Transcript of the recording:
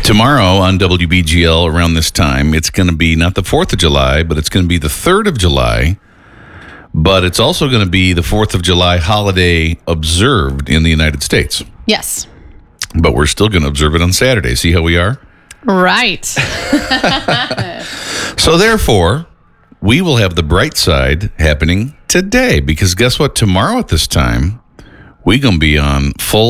Tomorrow on WBGL around this time, it's going to be not the 4th of July, but it's going to be the 3rd of July. But it's also going to be the 4th of July holiday observed in the United States. Yes. But we're still going to observe it on Saturday. See how we are? Right. So therefore, we will have the bright side happening today. Because guess what? Tomorrow at this time, we're going to be on full